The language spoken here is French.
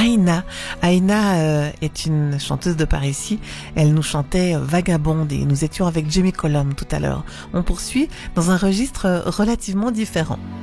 Aïna. Aïna est une chanteuse de par ici. Elle nous chantait Vagabonde et nous étions avec Jamie Cullum tout à l'heure. On poursuit dans un registre relativement différent.